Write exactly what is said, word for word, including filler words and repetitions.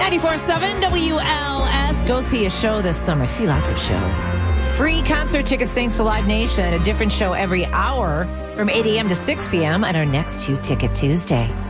ninety-four point seven W L S. Go see a show this summer. See lots of shows. Free concert tickets thanks to Live Nation. A different show every hour from eight a.m. to six p.m. on our next Two Ticket Tuesday.